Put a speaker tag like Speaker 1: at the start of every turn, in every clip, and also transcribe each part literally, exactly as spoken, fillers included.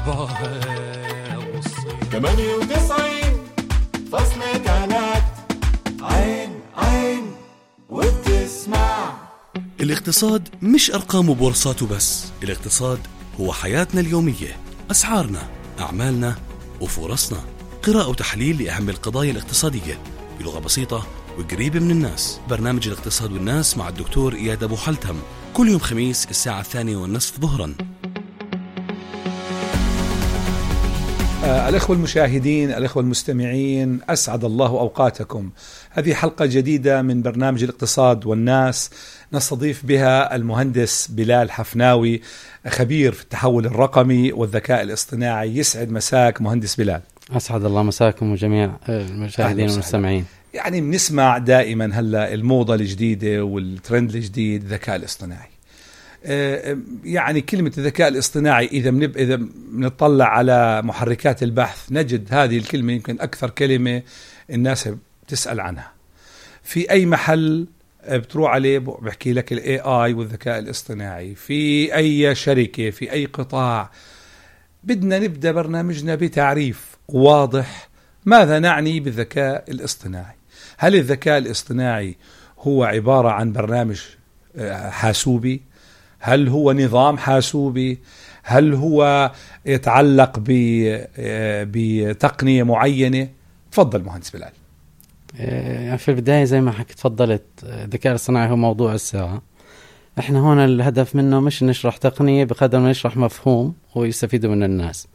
Speaker 1: صباها والصيف.
Speaker 2: ثمانية وتسعين فاصلة ثلاثة عين عين وبتسمع.
Speaker 3: الاقتصاد مش أرقام وبورصات وبس، الاقتصاد هو حياتنا اليومية، أسعارنا، أعمالنا وفرصنا. قراءة وتحليل لأهم القضايا الاقتصادية بلغة بسيطة وقريبة من الناس. برنامج الاقتصاد والناس مع الدكتور إياد أبو حلتم كل يوم خميس الساعة الثانية والنصف ظهرا.
Speaker 4: آه الأخوة المشاهدين، الأخوة المستمعين، أسعد الله أوقاتكم. هذه حلقة جديدة من برنامج الاقتصاد والناس، نستضيف بها المهندس بلال حفناوي، خبير في التحول الرقمي والذكاء الاصطناعي. يسعد مساك مهندس بلال.
Speaker 5: أسعد الله مساكم وجميع المشاهدين والمستمعين.
Speaker 4: يعني بنسمع دائما هلا الموضة الجديدة والترند الجديد الذكاء الاصطناعي. يعني كلمة الذكاء الاصطناعي إذا منب... إذا بنطلع على محركات البحث نجد هذه الكلمة يمكن أكثر كلمة الناس بتسأل عنها. في أي محل بتروح عليه بحكي لك ال إيه آي والذكاء الاصطناعي، في أي شركة، في أي قطاع. بدنا نبدأ برنامجنا بتعريف واضح ماذا نعني بالذكاء الاصطناعي. هل الذكاء الاصطناعي هو عبارة عن برنامج حاسوبي؟ هل هو نظام حاسوبي؟ هل هو يتعلق بتقنية معينة؟ تفضل مهندس بلال.
Speaker 5: في البداية زي ما حكيت تفضلت، الذكاء الاصطناعي هو موضوع الساعة. احنا هنا الهدف منه مش نشرح تقنية بقدر ما نشرح مفهوم ويستفيدوا من الناس.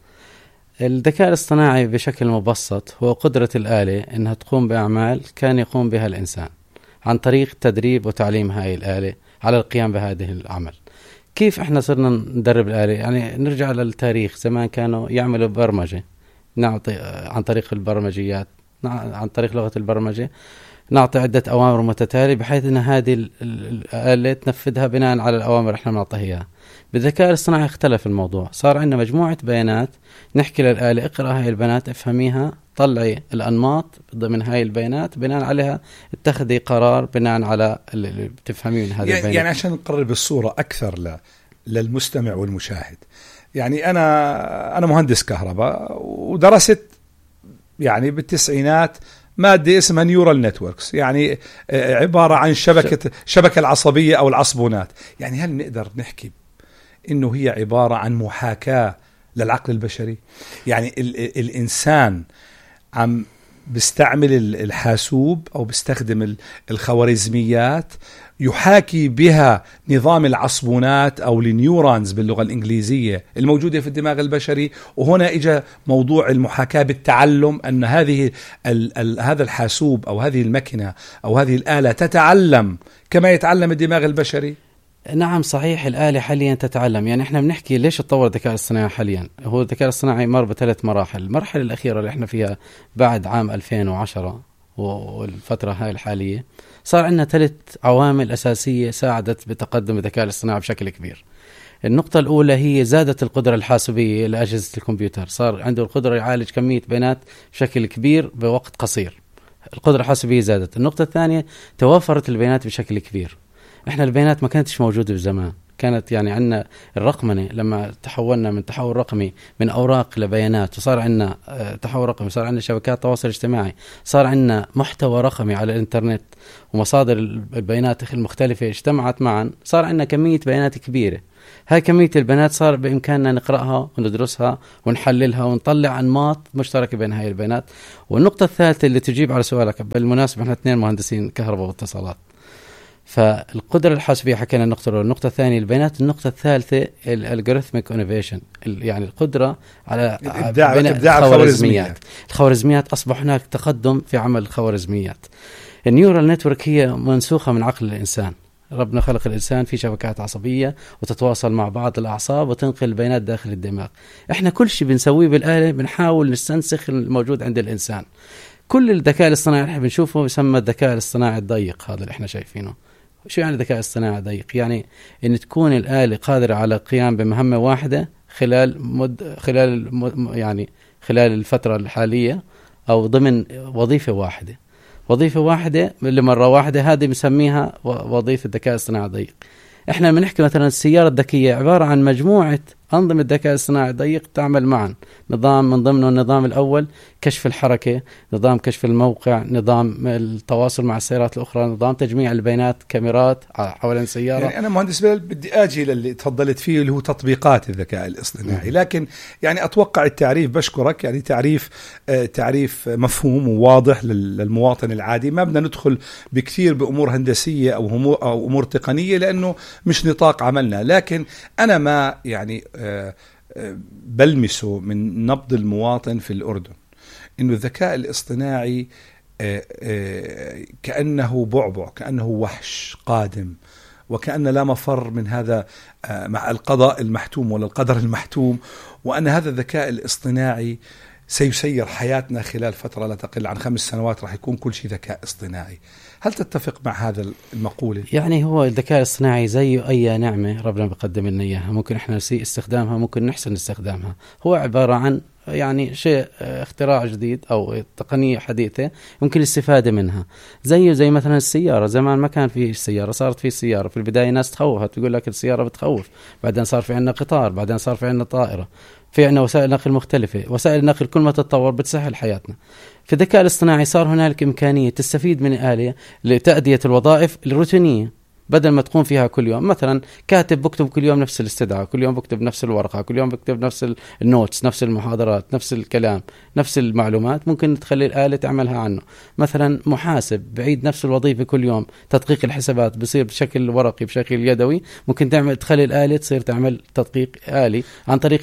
Speaker 5: الذكاء الاصطناعي بشكل مبسط هو قدرة الآلة انها تقوم بأعمال كان يقوم بها الإنسان عن طريق تدريب وتعليم هاي الآلة على القيام بهذه العمل. كيف احنا صرنا ندرب الآلة؟ يعني نرجع للتاريخ، زمان كانوا يعملوا برمجة، نعطي عن طريق البرمجيات، عن طريق لغة البرمجة نعطي عدة أوامر متتالية بحيث أن هذه الآلة تنفذها بناء على الأوامر احنا نعطيها إياها. بالذكاء الاصطناعي اختلف الموضوع، صار عندنا مجموعة بيانات نحكي للآلة اقرأ هاي البيانات، افهميها، طلعي الأنماط ضمن هاي البيانات، بناء عليها اتخذي قرار بناء على اللي بتفهميه من هذه
Speaker 4: يعني
Speaker 5: البيانات.
Speaker 4: يعني عشان نقرب الصورة أكثر ل... للمستمع والمشاهد. يعني أنا أنا مهندس كهرباء ودرست يعني بالتسعينات مادة اسمها نيورال نتوركس، يعني عبارة عن شبكة شبكة العصبية أو العصبونات. يعني هل نقدر نحكي إنه هي عبارة عن محاكاة للعقل البشري؟ يعني ال ال الإنسان عم بيستعمل الحاسوب أو بيستخدم الخوارزميات يحاكي بها نظام العصبونات أو النيورونز باللغة الإنجليزية الموجودة في الدماغ البشري. وهنا إجا موضوع المحاكاة بالتعلم، أن هذه ال ال هذا الحاسوب أو هذه المكنة أو هذه الآلة تتعلم كما يتعلم الدماغ البشري.
Speaker 5: نعم صحيح، الآلة حاليا تتعلم. يعني احنا بنحكي ليش تطور الذكاء الاصطناعي حاليا. هو الذكاء الاصطناعي مر بثلاث مراحل. المرحلة الأخيرة اللي احنا فيها بعد عام ألفين وعشرة والفترة هاي الحالية صار عندنا ثلاث عوامل أساسية ساعدت بتقدم الذكاء الاصطناعي بشكل كبير. النقطة الأولى هي زادت القدرة الحاسوبية لأجهزة الكمبيوتر، صار عنده القدرة يعالج كمية بيانات بشكل كبير بوقت قصير، القدرة الحاسوبية زادت. النقطة الثانية توفرت البيانات بشكل كبير. احنا البيانات ما كانتش موجودة بزمان، كانت يعني عندنا الرقمنة لما تحولنا من تحول رقمي من أوراق لبيانات، وصار عندنا تحول رقمي، صار عندنا شبكات تواصل اجتماعي، صار عندنا محتوى رقمي على الإنترنت ومصادر البيانات المختلفة اجتمعت معا، صار عندنا كمية بيانات كبيرة. هاي كمية البيانات صار بإمكاننا نقرأها وندرسها ونحللها ونطلع أنماط مشتركة بين هاي البيانات. والنقطة الثالثة اللي تجيب على سؤالك، بالمناسبة احنا اثنين مهندسين كهرباء واتصالات، فالقدرة الحاسوبية حكينا النقطة الأولى. النقطة الثانية البيانات. النقطة الثالثة الالجوريثميك انوفيشن، يعني القدرة على
Speaker 4: إبداع
Speaker 5: الخوارزميات. الخوارزميات أصبح هناك تقدم في عمل الخوارزميات. النيورال نتورك هي منسوخة من عقل الإنسان. ربنا خلق الإنسان في شبكات عصبية وتتواصل مع بعض الأعصاب وتنقل البيانات داخل الدماغ. إحنا كل شيء بنسويه بالآلة بنحاول نستنسخ الموجود عند الإنسان. كل الذكاء الاصطناعي اللي بنشوفه يسمى الذكاء الاصطناعي الضيق، هذا اللي احنا شايفينه. شو يعني الذكاء الاصطناعي الضيق؟ يعني ان تكون الآلة قادرة على القيام بمهمة واحدة خلال مد خلال مد يعني خلال الفترة الحالية أو ضمن وظيفة واحدة وظيفة واحدة لمرة واحدة. هذه بنسميها وظيفة الذكاء الاصطناعي الضيق. احنا بنحكي مثلا السيارة الذكية عبارة عن مجموعة أنظمة الذكاء الصناعي ضيق تعمل معا. نظام من ضمنه النظام الأول كشف الحركة، نظام كشف الموقع، نظام التواصل مع السيارات الأخرى، نظام تجميع البيانات، كاميرات حوالين سيارة.
Speaker 4: يعني أنا مهندس بلال بدي أجي للي تفضلت فيه اللي هو تطبيقات الذكاء الاصطناعي، لكن يعني أتوقع التعريف، بشكرك، يعني تعريف آه تعريف مفهوم وواضح للمواطن العادي. ما بدنا ندخل بكثير بأمور هندسية أو, أو أمور تقنية لأنه مش نطاق عملنا. لكن أنا ما يعني آه آه بلمسه من نبض المواطن في الأردن إنه الذكاء الاصطناعي آه آه كأنه بعبع، كأنه وحش قادم، وكأن لا مفر من هذا آه مع القضاء المحتوم ولا القدر المحتوم، وأن هذا الذكاء الاصطناعي سيسير حياتنا خلال فترة لا تقل عن خمس سنوات، راح يكون كل شيء ذكاء اصطناعي. هل تتفق مع هذا المقولة؟
Speaker 5: يعني هو الذكاء الاصطناعي زي أي نعمة ربنا بقدم لنا إياها، ممكن إحنا نسيء استخدامها، ممكن نحسن استخدامها. هو عبارة عن يعني شيء اختراع جديد أو تقنية حديثة ممكن الاستفادة منها. زي زي مثلا السيارة، زمان ما كان فيه السيارة، صارت فيه السيارة. في البداية ناس تخوفت، تقول لك السيارة بتخوف، بعدين صار في عنا قطار، بعدين صار في عنا طائرة، في عنا وسائل نقل مختلفة. وسائل النقل كل ما تتطور بتسهل حياتنا. في الذكاء الاصطناعي صار هنالك إمكانية تستفيد من آلية لتأدية الوظائف الروتينية بدل ما تقوم فيها كل يوم. مثلا كاتب بكتب كل يوم نفس الاستدعاء، كل يوم بكتب نفس الورقة، كل يوم بكتب نفس النوتس، نفس المحاضرات، نفس الكلام، نفس المعلومات، ممكن تخلي الآلة تعملها عنه. مثلا محاسب بعيد نفس الوظيفة كل يوم، تدقيق الحسابات بصير بشكل ورقي بشكل يدوي، ممكن تعمل تخلي الآلة تصير تعمل تدقيق آلي عن طريق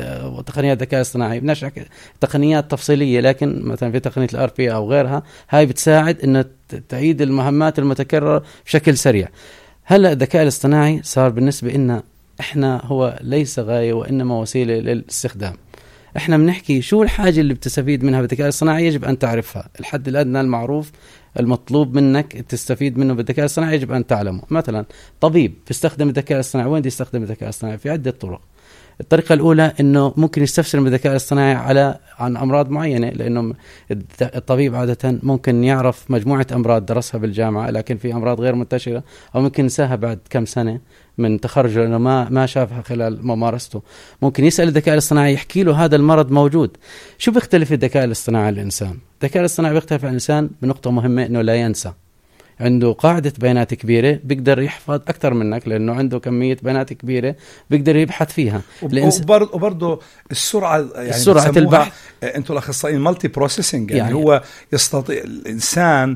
Speaker 5: تقنيات الذكاء الاصطناعي. بنشأ تقنيات تفصيلية، لكن مثلا في تقنية الآر بي أو غيرها، هاي بتساعد إنه تعيد المهمات المتكررة بشكل سريع. هلأ الذكاء الاصطناعي صار بالنسبة إلنا إحنا هو ليس غاية وإنما وسيلة للاستخدام. إحنا بنحكي شو الحاجة اللي بتستفيد منها بالذكاء الاصطناعي، يجب أن تعرفها. الحد الأدنى المعروف المطلوب منك تستفيد منه بالذكاء الاصطناعي يجب أن تعلمه. مثلا طبيب بيستخدم الذكاء الاصطناعي، وين يستخدم الذكاء الاصطناعي؟ في عدة طرق. الطريقة الأولى إنه ممكن يستفسر من الذكاء الاصطناعي على عن أمراض معينة، لأنه الطبيب عادة ممكن يعرف مجموعة أمراض درسها بالجامعة، لكن في أمراض غير منتشرة أو ممكن ينساها بعد كم سنة من تخرجه لأنه ما ما شافها خلال ممارسته. ممكن يسأل الذكاء الاصطناعي يحكي له هذا المرض موجود. شو بيختلف الذكاء الاصطناعي عن الإنسان؟ الذكاء الاصطناعي بيختلف عن الإنسان بنقطة مهمة، إنه لا ينسى. عنده قاعدة بيانات كبيرة، بيقدر يحفظ أكثر منك لأنه عنده كمية بيانات كبيرة بيقدر يبحث فيها.
Speaker 4: وبرضه وبرضه السرعة، يعني
Speaker 5: سرعة البحث.
Speaker 4: أنتوا الأخصائيين مالتي بروسيسنج، يعني, يعني هو يستطيع الإنسان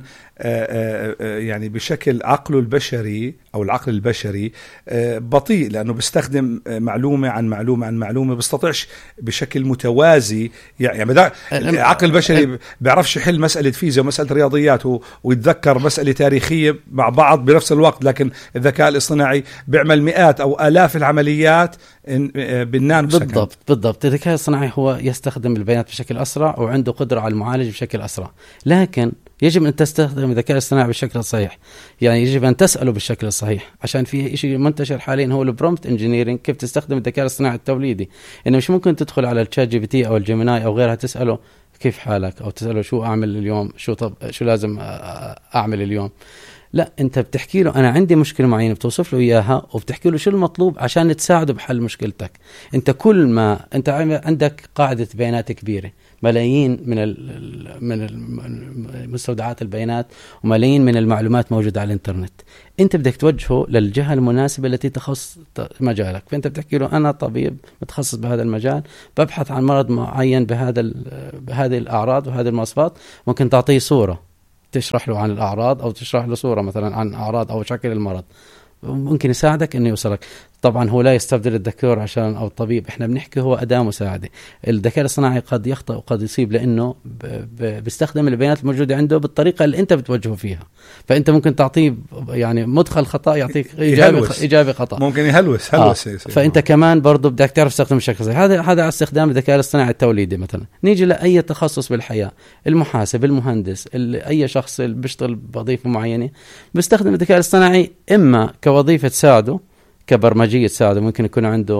Speaker 4: يعني بشكل عقله البشري أو العقل البشري بطيء، لأنه بيستخدم معلومة عن معلومة عن معلومة، بيستطيعش بشكل متوازي. يعني العقل البشري بيعرفش يحل مسألة فيزياء ومسألة رياضيات ويتذكر مسألة تاريخية مع بعض بنفس الوقت، لكن الذكاء الاصطناعي بيعمل مئات أو آلاف العمليات بالنانو سكند.
Speaker 5: بالضبط بالضبط. الذكاء الاصطناعي هو يستخدم البيانات بشكل أسرع وعنده قدرة على المعالجة بشكل أسرع، لكن يجب أن تستخدم الذكاء الاصطناعي بالشكل الصحيح. يعني يجب أن تسأله بالشكل الصحيح، عشان في شيء منتشر حاليا هو البرومبت انجينيرينج، كيف تستخدم الذكاء الاصطناعي التوليدي. إنه مش ممكن تدخل على الشات جي بي تي أو الجيميناي أو غيرها تسأله كيف حالك، أو تسأله شو أعمل اليوم، شو طب شو لازم أعمل اليوم. لا، أنت بتحكي له أنا عندي مشكلة معينة، بتوصف له إياها وبتحكي له شو المطلوب عشان تساعده بحل مشكلتك. أنت كل ما أنت عندك قاعدة بيانات كبيرة، ملايين من من مستودعات البيانات وملايين من المعلومات موجودة على الإنترنت، أنت بدك توجهه للجهة المناسبة التي تخص مجالك. فأنت بتحكي له أنا طبيب متخصص بهذا المجال، ببحث عن مرض معين بهذا بهذه الأعراض وهذه المواصفات. ممكن تعطيه صورة تشرح له عن الأعراض، أو تشرح له صورة مثلا عن أعراض أو شكل المرض، ممكن يساعدك إنه يوصلك. طبعا هو لا يستبدل الدكتور عشان أو الطبيب، إحنا بنحكي هو أداة مساعدة. الذكاء الاصطناعي قد يخطئ وقد يصيب، لأنه بيستخدم البيانات الموجودة عنده بالطريقة اللي أنت بتوجهه فيها. فأنت ممكن تعطيه يعني مدخل خطأ يعطيك إجابة إجابة خطأ،
Speaker 4: ممكن يهلوس هلوس آه.
Speaker 5: فأنت كمان برضو بدك تعرف تستخدم بشكل صحيح. هذا هذا استخدام الذكاء الاصطناعي التوليدي. مثلا نيجي لأي تخصص بالحياة، المحاسب، المهندس، أي شخص اللي بيشتغل بوظيفة معينة بيستخدم الذكاء الاصطناعي إما كوظيفة تساعده كبرمجية تساعده، ممكن يكون عنده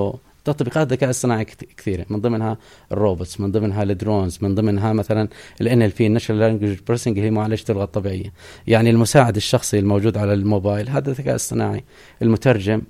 Speaker 5: تطبيقات الذكاء الصناعي كثيرة، من ضمنها الروبوتس، من ضمنها الدرونز، من ضمنها مثلا ال إن إل بي Natural Language Processing اللي هي معالجة اللغة الطبيعية. يعني المساعد الشخصي الموجود على الموبايل هذا الذكاء الصناعي، المترجم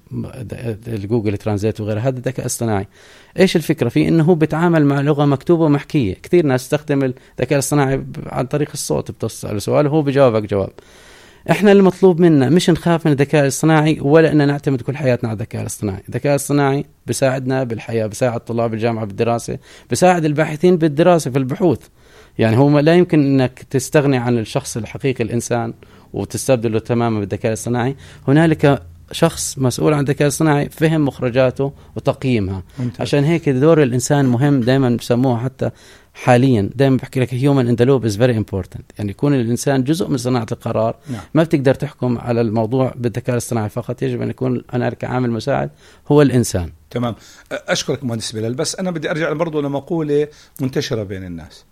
Speaker 5: الجوجل ترانزيت وغيره هذا الذكاء الصناعي. ايش الفكرة فيه؟ انه هو بيتعامل مع لغة مكتوبة ومحكية. كثير ناس تستخدم الذكاء الصناعي عن طريق الصوت، بتسأل سؤال وهو بجاوبك جواب. احنا المطلوب منا مش نخاف من الذكاء الصناعي ولا ان نعتمد كل حياتنا على الذكاء الصناعي. الذكاء الصناعي بيساعدنا بالحياة، بيساعد طلاب الجامعة بالدراسة، بيساعد الباحثين بالدراسة في البحوث. يعني هو لا يمكن انك تستغني عن الشخص الحقيقي الانسان وتستبدله تماما بالذكاء الصناعي. هنالك شخص مسؤول عن الذكاء الصناعي فهم مخرجاته وتقييمها. ممتاز. عشان هيك دور الانسان مهم. دائما بسموه حتى حاليا دائما بحكي لك human in the loop is very important، يعني يكون الإنسان جزء من صناعة القرار. نعم. ما بتقدر تحكم على الموضوع بالذكاء الصناعي فقط، يجب أن يكون هناك عامل مساعد هو الإنسان.
Speaker 4: تمام، أشكرك مهندس بلال. بس أنا بدي أرجع برضو لمقولة منتشرة بين الناس،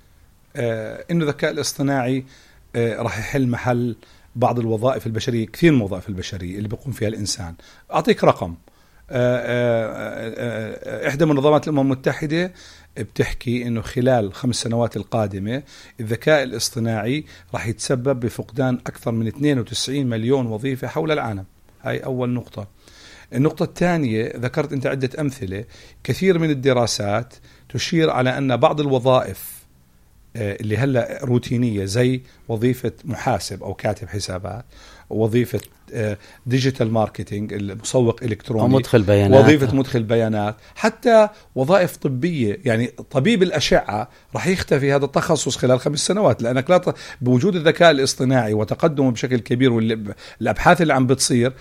Speaker 4: آه إنه الذكاء الاصطناعي آه راح يحل محل بعض الوظائف البشرية، كثير من الوظائف البشرية اللي بيقوم فيها الإنسان. أعطيك رقم، آه آه آه إحدى منظمات الأمم المتحدة بتحكي إنه خلال خمس سنوات القادمة الذكاء الاصطناعي راح يتسبب بفقدان أكثر من اثنين وتسعين مليون وظيفة حول العالم. هاي أول نقطة. النقطة الثانية، ذكرت أنت عدة أمثلة، كثير من الدراسات تشير على أن بعض الوظائف اللي هلأ روتينية زي وظيفة محاسب أو كاتب حسابات، وظيفة ديجيتال ماركتينج المسوق إلكتروني،
Speaker 5: ومدخل بيانات،
Speaker 4: وظيفة مدخل بيانات، حتى وظائف طبية. يعني طبيب الأشعة راح يختفي هذا التخصص خلال خمس سنوات، لأنك لا ت... بوجود الذكاء الاصطناعي وتقدمه بشكل كبير والأبحاث اللي عم بتصير،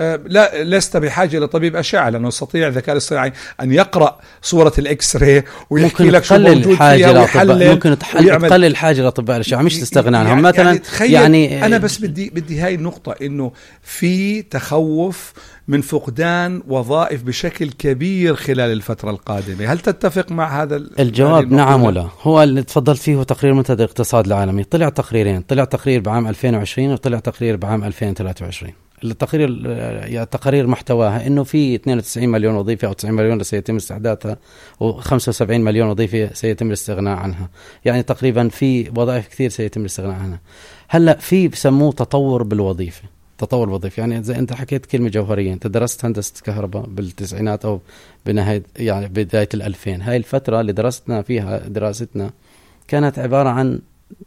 Speaker 4: لا لست بحاجة لطبيب أشعة، لأنه يستطيع الذكاء الاصطناعي أن يقرأ صورة الإكس راي ويحكي لك شو موجود فيها ويحلل.
Speaker 5: ممكن تقلل الحاجة لأطباء الأشعة، مش تستغنى عنهم.
Speaker 4: يعني
Speaker 5: مثلا
Speaker 4: يعني,
Speaker 5: يعني
Speaker 4: أنا بس بدي بدي هاي النقطة، إنه في تخوف من فقدان وظائف بشكل كبير خلال الفترة القادمة. هل تتفق مع هذا
Speaker 5: الجواب؟ نعم ولا. هو اللي تفضلت فيه تقرير منتدى الاقتصاد العالمي. طلع تقريرين، طلع تقرير بعام ألفين وعشرين وطلع تقرير بعام ألفين وثلاثة وعشرين. التقرير يعني تقارير محتواها انه في اثنين وتسعين مليون وظيفة او تسعين مليون سيتم استحداثها، وخمسة وسبعين مليون وظيفة سيتم الاستغناء عنها. يعني تقريبا في وظائف كثير سيتم الاستغناء عنها. هلا في بسموه تطور بالوظيفة. تطور الوظيفي يعني زي انت حكيت كلمة جوهرية، انت درست هندسة كهرباء بالتسعينات او بنهاية يعني بداية الألفين. هاي الفترة اللي درستنا فيها دراستنا كانت عبارة عن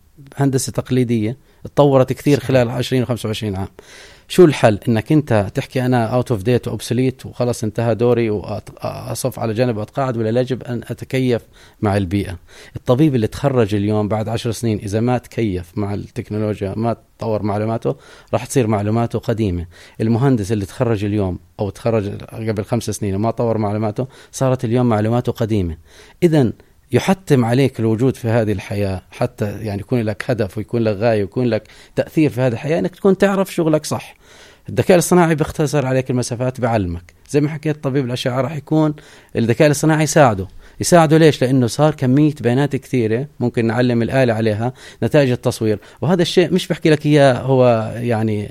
Speaker 5: هندسة تقليدية تطورت كثير خلال عشرين وخمسة وعشرين عام. شو الحل؟ انك انت تحكي انا out of date وobsolete وخلص انتهى دوري واصف على جانب واتقاعد، ولا يجب ان اتكيف مع البيئة؟ الطبيب اللي تخرج اليوم بعد عشر سنين اذا ما تكيف مع التكنولوجيا، ما تطور معلوماته، راح تصير معلوماته قديمة. المهندس اللي تخرج اليوم او تخرج قبل خمس سنين وما طور معلوماته، صارت اليوم معلوماته قديمة. اذا يحتم عليك الوجود في هذه الحياة حتى يعني يكون لك هدف ويكون لك غاية ويكون لك تأثير في هذه الحياة، انك تكون تعرف شغلك صح. الذكاء الاصطناعي بيختصر عليك المسافات، بعلمك. زي ما حكيت طبيب الأشعة راح يكون الذكاء الاصطناعي يساعده. يساعده ليش؟ لأنه صار كمية بيانات كثيرة ممكن نعلم الآلة عليها نتائج التصوير. وهذا الشيء مش بحكي لك إياه هو يعني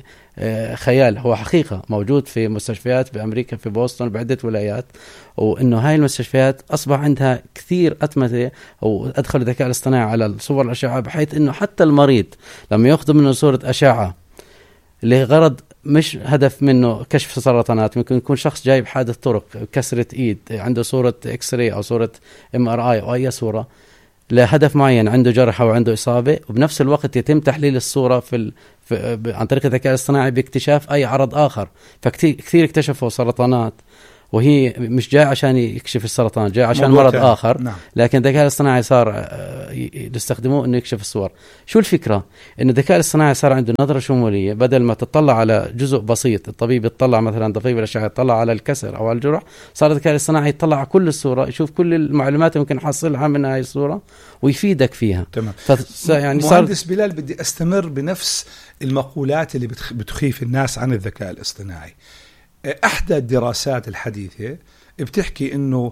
Speaker 5: خيال، هو حقيقة موجود في مستشفيات بأمريكا في بوسطن بعدة ولايات، وإنه هاي المستشفيات أصبح عندها كثير أتمتة وأدخل الذكاء الاصطناعي على صور الأشعة، بحيث إنه حتى المريض لما يأخذ منه صورة أشعة لغرض مش هدف منه كشف سرطانات، ممكن يكون شخص جايب حادث طرق، كسرة إيد، عنده صورة إكس راي أو صورة إم آر آي أو أي صورة لهدف معين، عنده جرح أو عنده إصابة، وبنفس الوقت يتم تحليل الصورة في, ال... في عن طريق الذكاء الاصطناعي باكتشاف أي عرض آخر. فكثير كثير اكتشفوا سرطانات وهي مش جاي عشان يكشف السرطان، جاي عشان مرض كان. آخر. نعم. لكن الذكاء الاصطناعي صار يستخدموه إنه يكشف الصور. شو الفكرة؟ إنه الذكاء الاصطناعي صار عنده نظرة شمولية، بدل ما تطلع على جزء بسيط، الطبيب يطلع مثلا طبيب الأشعة يطلع على الكسر أو على الجرح، صار الذكاء الاصطناعي يطلع على كل الصورة، يشوف كل المعلومات اللي ممكن يحصلها من هاي الصورة ويفيدك فيها.
Speaker 4: تمام.
Speaker 5: ف... يعني صار
Speaker 4: مهندس بلال، بدي أستمر بنفس المقولات اللي بتخ... بتخيف الناس عن الذكاء الاصطناعي. أحدى الدراسات الحديثة بتحكي إنه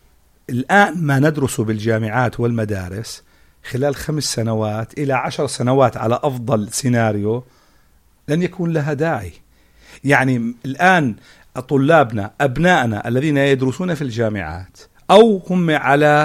Speaker 4: الآن ما ندرسه بالجامعات والمدارس خلال خمس سنوات إلى عشر سنوات على أفضل سيناريو لن يكون لها داعي. يعني الآن طلابنا أبنائنا الذين يدرسون في الجامعات أو هم على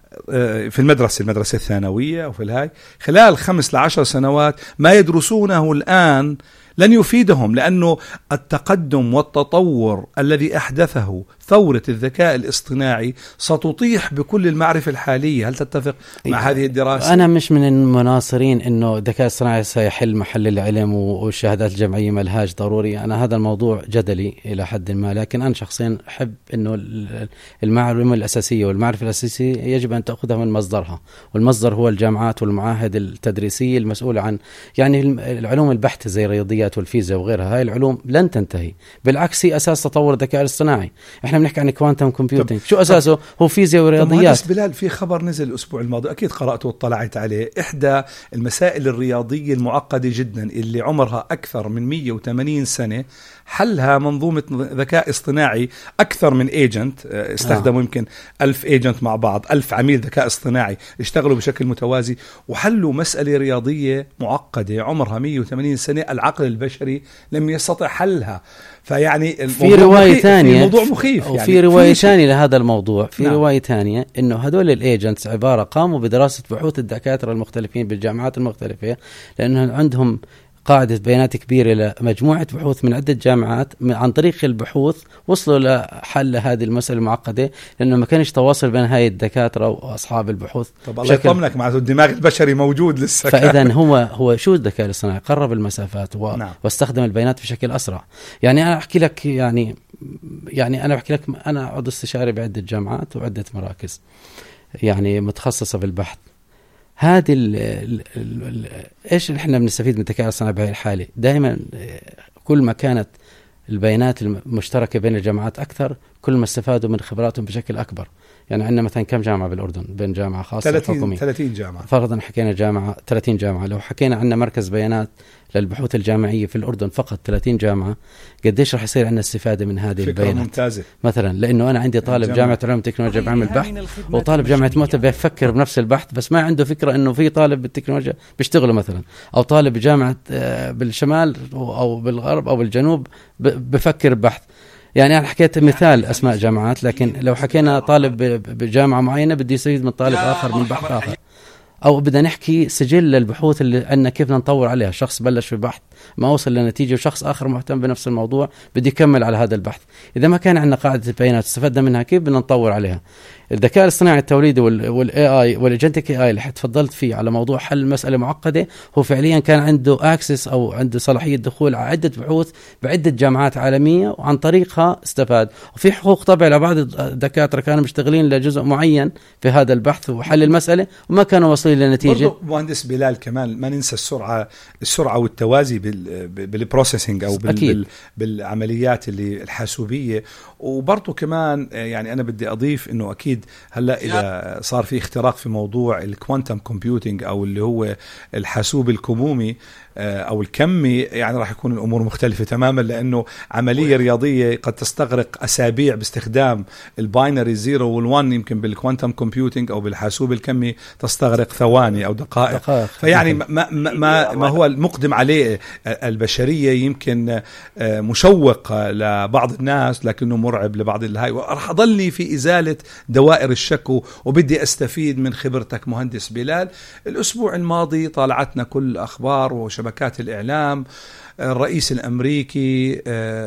Speaker 4: في المدرسة المدرسة الثانوية أو في الهاي خلال خمس لعشر سنوات ما يدرسونه الآن لن يفيدهم، لأنه التقدم والتطور الذي أحدثه ثورة الذكاء الاصطناعي ستطيح بكل المعرفة الحالية. هل تتفق مع هذه الدراسة؟
Speaker 5: أنا مش من المناصرين أنه الذكاء الاصطناعي سيحل محل العلم والشهادات الجامعية ملهاش ضروري. أنا هذا الموضوع جدلي إلى حد ما، لكن أنا شخصيا أحب أنه المعلومة الأساسية والمعرفة الأساسية يجب أن تأخذها من مصدرها، والمصدر هو الجامعات والمعاهد التدريسية المسؤولة عن يعني العلوم البحتة زي الرياضيات والفيزياء وغيرها. هاي العلوم لن تنتهي، بالعكس هي أساس تطور الذكاء الاصطناعي. احنا بنحكي عن كوانتم كومبيوتينج، شو أساسه؟ هو فيزياء ورياضيات.
Speaker 4: مهندس بلال، في خبر نزل الأسبوع الماضي أكيد قرأته واطلعت عليه، إحدى المسائل الرياضية المعقدة جدا اللي عمرها أكثر من مئة وثمانين سنة حلها منظومة ذكاء اصطناعي أكثر من ايجنت، استخدموا آه. يمكن ألف ايجنت مع بعض، ألف عميل ذكاء اصطناعي اشتغلوا بشكل متوازي وحلوا مسألة رياضية معقدة عمرها مئة وثمانين سنة العقل البشري لم يستطع حلها. فيعني
Speaker 5: في رواية ثانية،
Speaker 4: في موضوع مخيف
Speaker 5: وفي يعني رواية ثانية لهذا الموضوع. في نعم. رواية ثانية إنه هذول الايجنتس عبارة قاموا بدراسة بحوث الدكاترة المختلفين بالجامعات المختلفة، لأنه عندهم قاعدة بيانات كبيرة لمجموعة بحوث من عدة جامعات. عن طريق البحوث وصلوا لحل هذه المسألة المعقدة، لأنه ما كانش تواصل بين هاي الدكاترة وأصحاب البحوث.
Speaker 4: طب الله يطمنك، مع الدماغ البشري موجود لسه.
Speaker 5: فإذا هو هو شو الذكاء الاصطناعي؟ قرب المسافات و... نعم. واستخدم البيانات بشكل أسرع. يعني أنا أحكي لك يعني يعني أنا أحكي لك أنا عضو استشاري بعدة جامعات وعدة مراكز يعني متخصصة بالبحث. هذه ال ال ال ايش اللي احنا بنستفيد من الذكاء الاصطناعي بهذه الحاله؟ دائما كل ما كانت البيانات المشتركه بين الجامعات اكثر، كل ما استفادوا من خبراتهم بشكل اكبر. يعني عندنا مثلا كم جامعه بالاردن؟ بين جامعه خاصه وحكوميه
Speaker 4: ثلاثين جامعه
Speaker 5: فرضا، حكينا جامعه ثلاثين جامعه. لو حكينا عندنا مركز بيانات للبحوث الجامعيه في الاردن فقط ثلاثين جامعه، قديش رح يصير عندنا استفاده من هذه البيانات؟
Speaker 4: ممتازة.
Speaker 5: مثلا لانه انا عندي طالب جامعه علوم التكنولوجيا بعمل بحث، وطالب جامعه مؤتة بيفكر بنفس البحث بس ما عنده فكره انه في طالب بالتكنولوجيا بيشتغله مثلا، او طالب بجامعه بالشمال او بالغرب او بالجنوب بفكر ببحث. يعني أنا حكيت مثال أسماء جامعات، لكن لو حكينا طالب بجامعة معينة بدي يستفيد من طالب آخر من بحث آخر، أو بدنا نحكي سجل للبحوث اللي عندنا كيف نطور عليها. شخص بلش في بحث ما وصل لنتيجة وشخص آخر مهتم بنفس الموضوع بدي يكمل على هذا البحث. إذا ما كان عندنا قاعدة البيانات استفدنا منها كيف بدنا نطور عليها؟ الذكاء الاصطناعي التوليدي والاي اي والاجنتيك اي اي اللي تفضلت فيه على موضوع حل مسألة معقدة، هو فعليا كان عنده اكسس او عنده صلاحية دخول على عدة بحوث بعدة جامعات عالمية، وعن طريقها استفاد. وفي حقوق طبع لبعض الدكاترة كانوا مشتغلين لجزء معين في هذا البحث وحل المسألة وما كانوا واصلين لنتيجة.
Speaker 4: برضو مهندس بلال كمان ما ننسى السرعة السرعة والتوازي بالبروسيسنج او بال بالعمليات اللي الحاسوبية. وبرضو كمان يعني انا بدي اضيف انه اكيد هلا اذا صار في اختراق في موضوع الكوانتم كومبيوتينج او اللي هو الحاسوب الكمومي او الكمي، يعني راح يكون الامور مختلفه تماما، لانه عمليه رياضيه قد تستغرق اسابيع باستخدام الباينري زيرو والوان، يمكن بالكوانتم كومبيوتينج او بالحاسوب الكمي تستغرق ثواني او دقائق, دقائق. فيعني ما, ما, ما هو المقدم عليه البشريه يمكن مشوق لبعض الناس لكنه مرعب لبعض الهاي. وراح اضلني في ازاله دوائر الشك، وبدي استفيد من خبرتك مهندس بلال. الاسبوع الماضي طالعتنا كل اخبار وشبكات شبكات الإعلام، الرئيس الأمريكي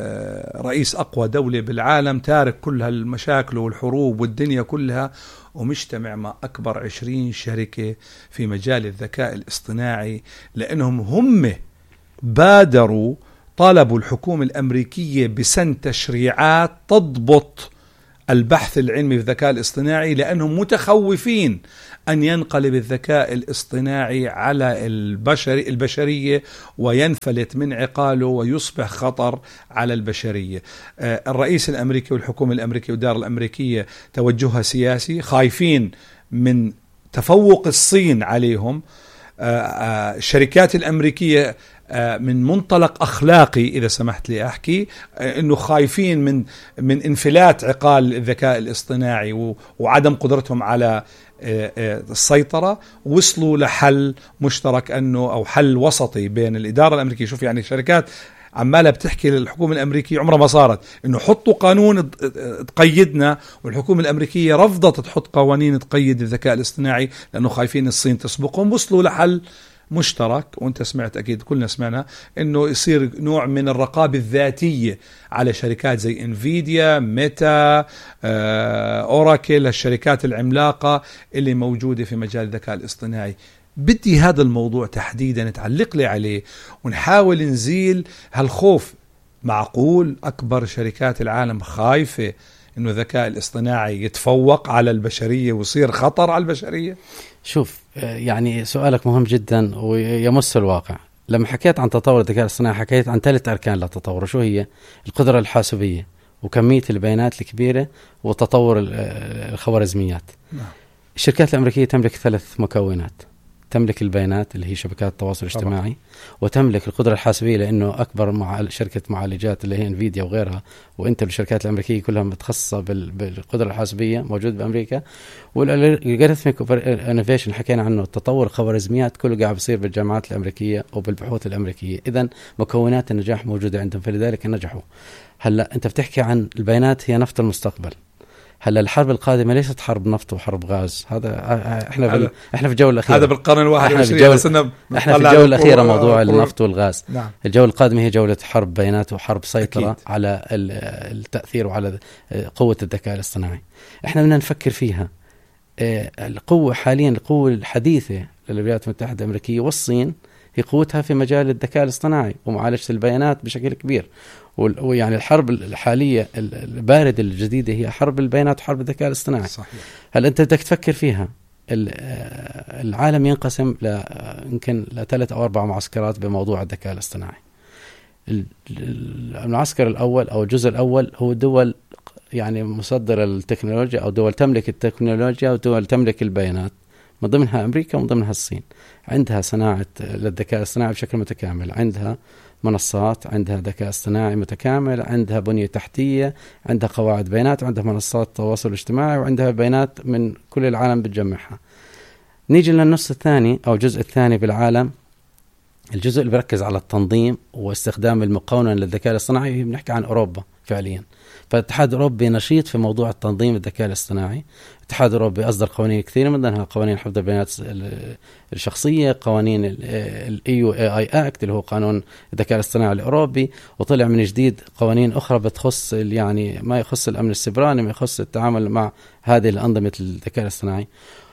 Speaker 4: رئيس أقوى دولة بالعالم تارك كل هالمشاكل والحروب والدنيا كلها ومجتمع مع أكبر عشرين شركة في مجال الذكاء الاصطناعي، لأنهم هم بادروا طالبوا الحكومة الأمريكية بسن تشريعات تضبط البحث العلمي في الذكاء الاصطناعي، لأنهم متخوفين أن ينقلب الذكاء الاصطناعي على البشري البشرية وينفلت من عقاله ويصبح خطر على البشرية. الرئيس الأمريكي والحكومة الأمريكية والدار الأمريكية توجهها سياسي، خايفين من تفوق الصين عليهم. الشركات الأمريكية من منطلق أخلاقي إذا سمحت لي أحكي إنه خايفين من من انفلات عقال الذكاء الاصطناعي وعدم قدرتهم على السيطرة. وصلوا لحل مشترك أنه أو حل وسطي بين الإدارة الأمريكية. شوف يعني شركات عمالها بتحكي للحكومة الأمريكية، عمرها ما صارت إنه حطوا قانون تقيدنا، والحكومة الأمريكية رفضت تحط قوانين تقيد الذكاء الاصطناعي لأنه خايفين الصين تسبقهم. وصلوا لحل مشترك، وانت سمعت اكيد كلنا سمعنا، انه يصير نوع من الرقابة الذاتية على شركات زي انفيديا، ميتا، اوراكل، الشركات العملاقة اللي موجودة في مجال الذكاء الاصطناعي. بدي هذا الموضوع تحديدا تعلق لي عليه ونحاول نزيل هالخوف. معقول أكبر شركات العالم خايفة إنه الذكاء الاصطناعي يتفوق على البشرية ويصير خطر على البشرية؟
Speaker 5: شوف، يعني سؤالك مهم جدا ويمس الواقع. لما حكيت عن تطور الذكاء الاصطناعي حكيت عن ثلاث أركان للتطور. شو هي؟ القدرة الحاسوبية، وكمية البيانات الكبيرة، وتطور الخوارزميات. نعم. الشركات الأمريكية تملك ثلاث مكونات: تملك البيانات اللي هي شبكات التواصل الاجتماعي، طبعا. وتملك القدرة الحاسوبية لأنه أكبر مع شركة معالجات اللي هي انفيديا وغيرها وإنتل، الشركات الأمريكية كلها متخصصة بالقدرة الحاسوبية موجود بأمريكا. والالجوريثميك انوفيشن حكينا عنه، التطور الخوارزميات كله قاعد بيصير بالجامعات الأمريكية وبالبحوث الأمريكية. إذن مكونات النجاح موجودة عندهم، فلذلك نجحوا. هلا أنت بتحكي عن البيانات هي نفط المستقبل. هلا الحرب القادمة ليست حرب نفط وحرب غاز، هذا احنا في احنا في الجولة الأخيرة،
Speaker 4: هذا بالقرن الواحد
Speaker 5: والعشرين، احنا, احنا في الجولة الأخيرة موضوع النفط والغاز.
Speaker 4: نعم.
Speaker 5: الجولة القادمة هي جولة حرب بيانات وحرب سيطرة أكيد. على التأثير وعلى قوة الذكاء الاصطناعي. احنا بدنا نفكر فيها. القوة حاليا، القوة الحديثة للولايات المتحدة الأمريكية والصين هي قوتها في مجال الذكاء الاصطناعي ومعالجة البيانات بشكل كبير. ويعني الحرب الحالية الباردة الجديدة هي حرب البيانات وحرب الذكاء الاصطناعي. صحيح. هل أنت بدك تفكر فيها؟ العالم ينقسم ل يمكن لثلاث أو أربع معسكرات بموضوع الذكاء الاصطناعي. المعسكر الأول أو الجزء الأول هو دول يعني مصدرة للتكنولوجيا أو دول تملك التكنولوجيا ودول تملك البيانات، من ضمنها أمريكا ومن ضمنها الصين. عندها صناعة للذكاء الاصطناعي بشكل متكامل، عندها منصات، عندها ذكاء اصطناعي متكامل، عندها بنية تحتية، عندها قواعد بيانات، وعندها منصات تواصل اجتماعي، وعندها بيانات من كل العالم بتجمعها. نيجي للنص الثاني أو الجزء الثاني بالعالم، الجزء اللي بركز على التنظيم واستخدام المقاومة للذكاء الاصطناعي. بنحكي عن أوروبا فعليا. فالاتحاد الأوروبي نشيط في موضوع التنظيم الذكاء الاصطناعي. الاتحاد الأوروبي أصدر قوانين كثيرة، من ضمنها قوانين حفظ البيانات الشخصية، قوانين ال إي يو إيه آي Act اللي هو قانون الذكاء الاصطناعي الأوروبي، وطلع من جديد قوانين أخرى بتخص يعني ما يخص الأمن السيبراني، ما يخص التعامل مع هذه الأنظمة الذكاء الاصطناعي.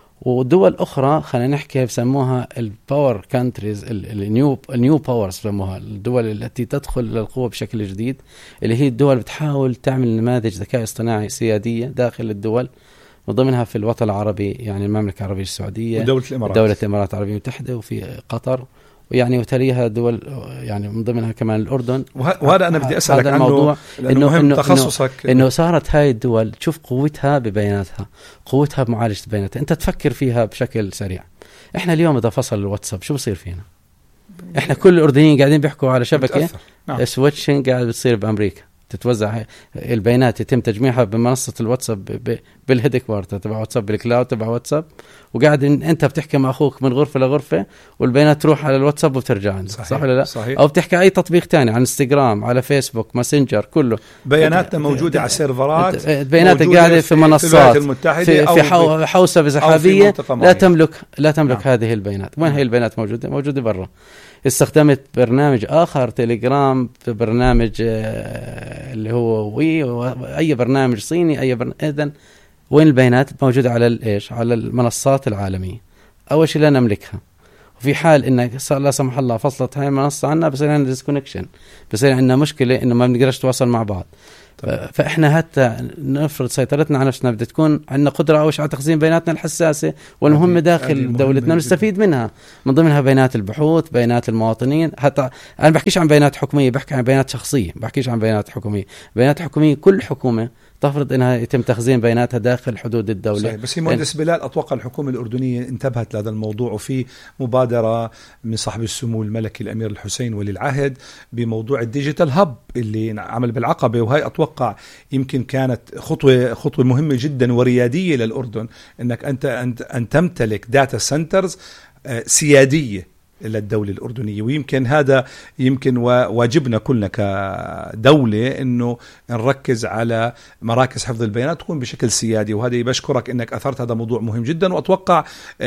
Speaker 5: ودول أخرى خلينا نحكي بسموها الباور كانتريز، النيو النيو باورز بسموها، الدول التي تدخل للقوة بشكل جديد، اللي هي الدول بتحاول تعمل نماذج ذكاء اصطناعي سيادية داخل الدول، من ضمنها في الوطن العربي يعني المملكة العربية السعودية
Speaker 4: ودولة الإمارات،
Speaker 5: دولة الإمارات العربية المتحدة، وفي قطر، ويعني وتليها دول يعني من ضمنها كمان الأردن.
Speaker 4: وهذا أنا بدي أسألك عنه
Speaker 5: الموضوع
Speaker 4: لأنه مهم تخصصك،
Speaker 5: إنه, إنه صارت هاي الدول تشوف قوتها ببياناتها، قوتها بمعالجة بياناتها. أنت تفكر فيها بشكل سريع. إحنا اليوم إذا فصل الواتساب شو بصير فينا؟ إحنا كل الأردنيين قاعدين بيحكوا على شبكة نعم. سويتشنج قاعد بتصير بأمريكا، تتوزع البيانات، يتم تجميعها بمنصة الواتساب بالهيدكوارتر تبع واتساب، بالكلاود تبع واتساب، وقاعد انت بتحكي مع اخوك من غرفة لغرفة، والبيانات تروح على الواتساب وبترجع عندك. صحيح. صح ولا لا؟ صحيح. او بتحكي اي تطبيق تاني عن انستغرام، على فيسبوك، ماسنجر، كله
Speaker 4: بياناتنا موجودة على السيرفرات،
Speaker 5: بياناتك قاعدة في منصات، في, في حو حوسبة سحابية لا تملك لا تملك نعم. هذه البيانات. وين هي البيانات موجودة؟ موجودة برا. استخدمت برنامج آخر، تيليجرام، برنامج اللي هو وي، أي برنامج صيني، أي برنامج. إذن وين البيانات؟ موجودة على الإيش؟ على المنصات العالمية. أول شيء لا نملكها، وفي حال إن لا سمح الله فصلت هاي المنصة عنا بصير عندنا ديسكونكشن، بصير عندنا مشكلة إنه ما بنقدرش نتواصل مع بعض. فإحنا حتى نفرض سيطرتنا على نفسنا بدها تكون عندنا قدرة أوش على تخزين بياناتنا الحساسة والمهمة داخل دولتنا، نستفيد منها، من ضمنها بيانات البحوث، بيانات المواطنين. حتى أنا بحكيش عن بيانات حكومية، بحكي عن بيانات شخصية، بحكيش عن بيانات حكومية. بيانات حكومية كل حكومة تفرض انها يتم تخزين بياناتها داخل حدود الدولة. صحيح.
Speaker 4: بس هي مهندس بلال، اتوقع الحكومة الأردنية انتبهت لهذا الموضوع، وفي مبادرة من صاحب السمو الملكي الأمير الحسين ولي العهد بموضوع الديجيتال هاب اللي عمل بالعقبة، وهي اتوقع يمكن كانت خطوة خطوة مهمة جدا وريادية للأردن، انك انت انت ان تمتلك داتا سنترز سيادية للدولة الأردنية. ويمكن هذا يمكن واجبنا كلنا كدولة إنه نركز على مراكز حفظ البيانات تكون بشكل سيادي. وهذا بشكرك إنك أثرت هذا موضوع مهم جدا. وأتوقع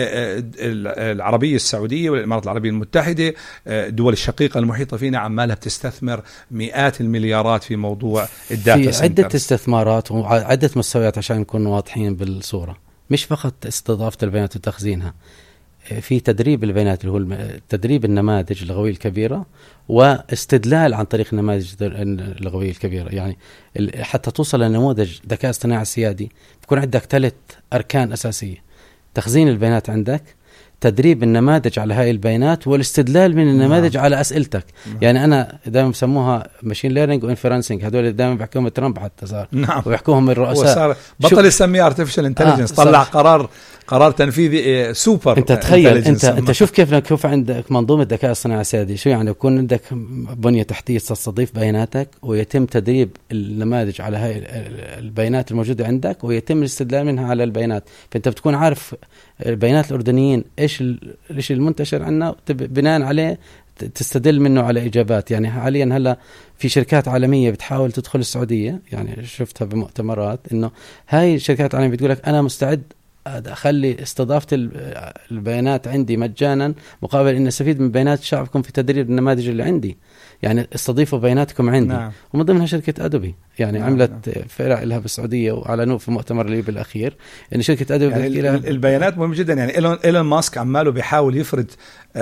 Speaker 4: العربية السعودية والإمارات العربية المتحدة دول الشقيقة المحيطة فينا عمالها بتستثمر مئات المليارات في موضوع الداتا
Speaker 5: في عدة استثمارات وعدة مستويات عشان نكون واضحين بالصورة. مش فقط استضافة البيانات وتخزينها، في تدريب البيانات اللي هو تدريب النماذج اللغوية الكبيرة واستدلال عن طريق النماذج اللغوية الكبيرة. يعني حتى توصل لنموذج ذكاء اصطناعي سيادي بيكون عندك ثلاث أركان أساسية: تخزين البيانات عندك، تدريب النماذج على هاي البيانات، والاستدلال من النماذج نعم. على أسئلتك. نعم. يعني أنا دائما بسموها ماشين ليرنينج وإنفرنسينج، هدول دائما بيحكوهم ترامب حتى صار نعم. وبيحكوهم الرؤساء،
Speaker 4: بطل يسميه artificial intelligence. آه طلع قرار قرار تنفيذي سوبر.
Speaker 5: انت تخيل انت انت شوف كيف كيف عندك منظومه ذكاء اصطناعي سيادي. شو يعني يكون عندك بنيه تحتيه تستضيف بياناتك ويتم تدريب النماذج على هاي البيانات الموجوده عندك ويتم الاستدلال منها على البيانات. فانت بتكون عارف البيانات الاردنيين ايش ايش المنتشر عنا بناء عليه تستدل منه على اجابات. يعني حاليا هلا في شركات عالميه بتحاول تدخل السعوديه، يعني شفتها بمؤتمرات انه هاي الشركات العالميه بتقول لك انا مستعد أخلي استضافة البيانات عندي مجانا مقابل إن أستفيد من بيانات شعبكم في تدريب النماذج اللي عندي. يعني استضيفوا بياناتكم عندي. نعم. ومن ضمنها شركة أدوبي يعني نعم. عملت نعم. فرع لها بالسعودية وأعلنوه في مؤتمر الليبي الأخير إن شركة أدوبي
Speaker 4: يعني البيانات مهم جدا. يعني إيلون, إيلون ماسك عماله بيحاول يفرد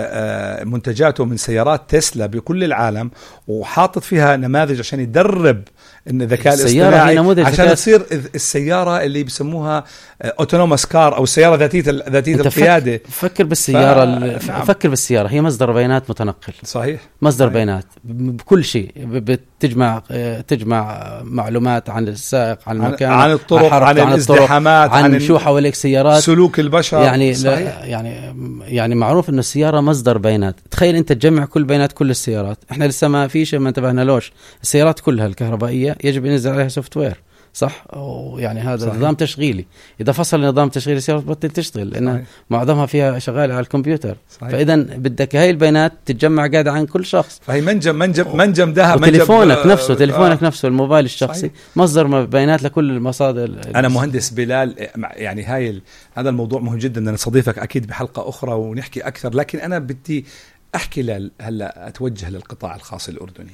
Speaker 4: منتجاته من سيارات تسلا بكل العالم وحاطط فيها نماذج عشان يدرب ان الذكاء الاصطناعي عشان تصير السياره اللي بيسموها اوتونوموس كار او السياره ذاتيه ذاتيه القياده.
Speaker 5: فكر بالسياره ف... نعم. فكر بالسياره هي مصدر بيانات متنقل.
Speaker 4: صحيح.
Speaker 5: مصدر
Speaker 4: صحيح.
Speaker 5: بيانات بكل شيء، بتجمع تجمع معلومات عن السائق، عن المكان،
Speaker 4: عن الطرق، عن, عن الازدحامات،
Speaker 5: عن, عن شو حواليك سيارات،
Speaker 4: سلوك البشر.
Speaker 5: يعني يعني يعني معروف انه السياره مصدر بيانات. تخيل انت تجمع كل بيانات كل السيارات. احنا لسه ما في شيء ما انتبهنا لوش السيارات كلها الكهربائيه يجب ينزل عليها سوفت وير، صح؟ يعني هذا صحيح. نظام تشغيلي، اذا فصل نظام تشغيل السيارات بطل تشتغل لان معظمها فيها شغال على الكمبيوتر. صحيح. فاذا بدك هاي البيانات تتجمع قاعده عن كل شخص.
Speaker 4: فهي منجم منجم منجم ذهب.
Speaker 5: تليفونك نفسه تليفونك آه. نفسه الموبايل الشخصي صحيح. مصدر بيانات لكل المصادر.
Speaker 4: انا مهندس بلال، يعني هاي ال... هذا الموضوع مهم جدا ان نستضيفك اكيد بحلقه اخرى ونحكي اكثر، لكن انا بدي احكي ل... هلا اتوجه للقطاع الخاص الاردني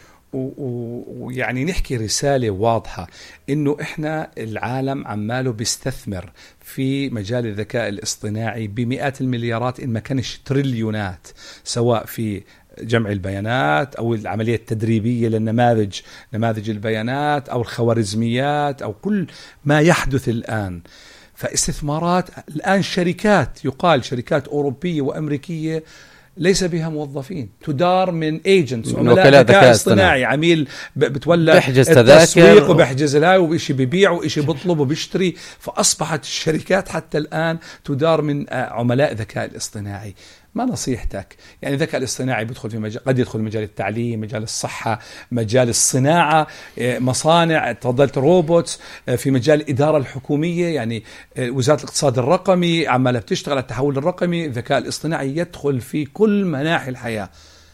Speaker 4: ويعني نحكي رسالة واضحة إنه إحنا العالم عماله بيستثمر في مجال الذكاء الاصطناعي بمئات المليارات إن ما كانش تريليونات، سواء في جمع البيانات أو العملية التدريبية للنماذج نماذج البيانات أو الخوارزميات أو كل ما يحدث الآن. فاستثمارات الآن شركات، يقال شركات أوروبية وأمريكية ليس بها موظفين، تدار من ايجنتس
Speaker 5: وكلاء ذكاء
Speaker 4: اصطناعي. عميل بتولى
Speaker 5: بيحجز
Speaker 4: التسويق وبيحجز لها وإشي بيبيع وإشي بيطلب وبيشتري. فأصبحت الشركات حتى الآن تدار من عملاء ذكاء الاصطناعي. ما نصيحتك؟ يعني الذكاء الاصطناعي بيدخل في مجال، قد يدخل مجال التعليم، مجال الصحة، مجال الصناعة، مصانع، تفضلت روبوتس، في مجال الإدارة الحكومية. يعني وزارة الاقتصاد الرقمي عمالة بتشتغل على التحول الرقمي. الذكاء الاصطناعي يدخل في كل مناحي الحياة.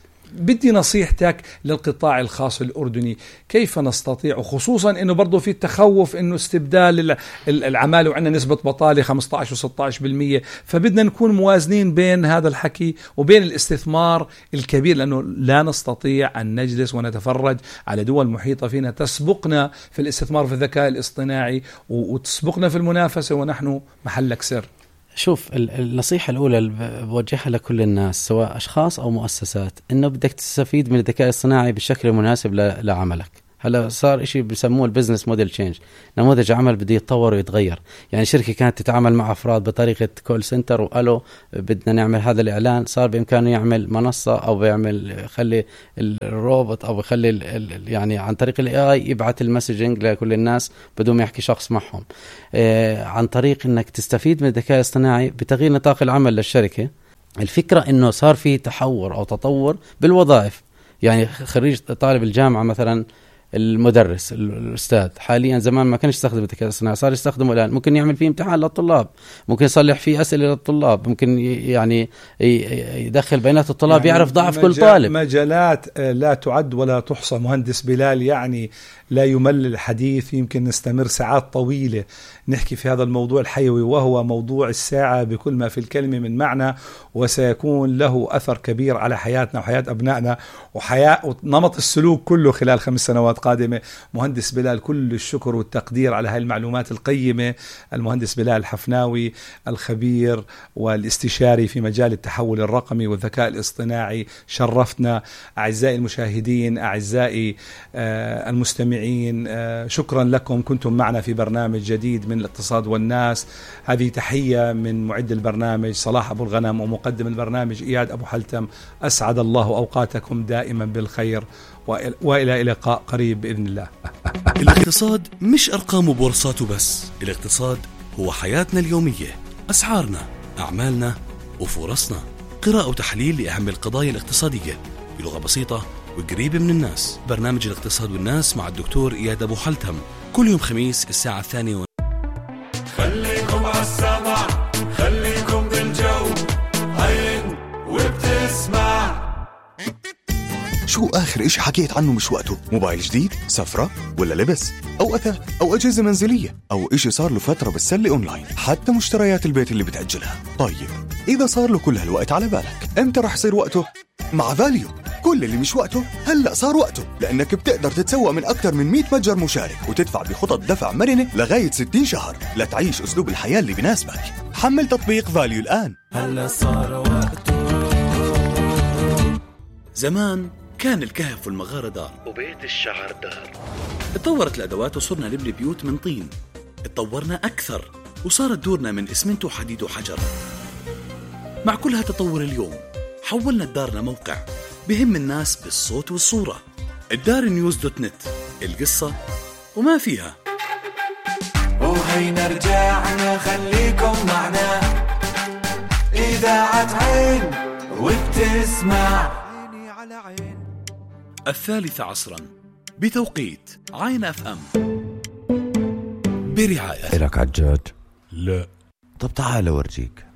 Speaker 4: بدي نصيحتك للقطاع الخاص الأردني، كيف نستطيع، وخصوصا أنه برضو في التخوف أنه استبدال العمالة وعندنا نسبة بطالة خمسة عشر وستة عشر بالمئة، فبدنا نكون موازنين بين هذا الحكي وبين الاستثمار الكبير، لأنه لا نستطيع أن نجلس ونتفرج على دول محيطة فينا تسبقنا في الاستثمار في الذكاء الاصطناعي وتسبقنا في المنافسة ونحن محلك سر.
Speaker 5: شوف، النصيحة الأولى اللي بوجهها لكل الناس سواء أشخاص أو مؤسسات، إنه بدك تستفيد من الذكاء الاصطناعي بالشكل المناسب لعملك. هلا صار إشي بسموه البزنس موديل تشينج، نموذج عمل بده يتطور ويتغير. يعني شركة كانت تتعامل مع أفراد بطريقة كول سنتر وقالوا بدنا نعمل هذا الإعلان، صار بإمكانه يعمل منصة أو بيعمل يخلي الروبوت أو يخلي يعني عن طريق الاي اي يبعث المسجنج لكل الناس بدون ما يحكي شخص معهم. آه عن طريق إنك تستفيد من الذكاء الاصطناعي بتغيير نطاق العمل للشركة. الفكرة إنه صار في تحور أو تطور بالوظائف. يعني خريج طالب الجامعة مثلا المدرس الأستاذ حاليا. زمان ما كان يستخدم الذكاء الاصطناعي، صار يستخدمه الآن. ممكن يعمل فيه امتحان للطلاب، ممكن يصلح فيه أسئلة للطلاب، ممكن يعني يدخل بيانات الطلاب، يعني يعرف ضعف كل طالب.
Speaker 4: مجالات لا تعد ولا تحصى. مهندس بلال يعني لا يمل الحديث، يمكن نستمر ساعات طويلة نحكي في هذا الموضوع الحيوي، وهو موضوع الساعة بكل ما في الكلمة من معنى، وسيكون له أثر كبير على حياتنا وحياة أبنائنا وحياة ونمط السلوك كله خلال خمس سنوات قادمة. مهندس بلال، كل الشكر والتقدير على هاي المعلومات القيمة. المهندس بلال الحفناوي، الخبير والاستشاري في مجال التحول الرقمي والذكاء الاصطناعي، شرفتنا. أعزائي المشاهدين، أعزائي آه المستمعين، آه شكرا لكم، كنتم معنا في برنامج جديد من الاقتصاد والناس. هذه تحية من معد البرنامج صلاح أبو الغنم ومقدم البرنامج إياد أبو حلتم. أسعد الله أوقاتكم دائما بالخير، وإلى لقاء قريب بإذن الله.
Speaker 3: الاقتصاد مش أرقام وبورصات وبس، الاقتصاد هو حياتنا اليومية، أسعارنا، أعمالنا وفرصنا. قراءة وتحليل لأهم القضايا الاقتصادية بلغة بسيطة وقريبة من الناس. برنامج الاقتصاد والناس مع الدكتور إياد أبو حلتم كل يوم خميس الساعة الثانية و...
Speaker 2: خليكم عالسمع، خليكم بالجو، عين وبتسمع.
Speaker 6: شو آخر إشي حكيت عنه مش وقته؟ موبايل جديد؟ سفرة؟ ولا لبس؟ أو أثاث؟ أو أجهزة منزلية؟ أو إشي صار له فترة بالسلة أونلاين؟ حتى مشتريات البيت اللي بتأجلها. طيب إذا صار له كل هالوقت على بالك، إمتى رح يصير وقته؟ مع فاليو. كل اللي مش وقته هلأ صار وقته، لأنك بتقدر تتسوق من أكثر من مئة متجر مشارك وتدفع بخطط دفع مرنة لغاية ستين شهر لتعيش أسلوب الحياة اللي بيناسبك. حمل تطبيق فاليو الآن.
Speaker 2: هلا صار وقته.
Speaker 3: زمان كان الكهف والمغارة دار وبيت الشعر دار. اتطورت الأدوات وصرنا نبني بيوت من طين. اتطورنا أكثر وصارت دورنا من إسمنت وحديد وحجر. مع كل هالتطور اليوم حولنا الدار لموقع بهم الناس بالصوت والصورة. الدار نيوز دوت نت، القصة وما فيها.
Speaker 2: وهينا رجعنا، خليكم معنا. إذاعة عين وبتسمع. عيني على عين.
Speaker 3: الثالثة عصرا بتوقيت عين اف ام برعاية.
Speaker 7: إلك عجاج؟
Speaker 3: لا.
Speaker 7: طب تعال أورجيك.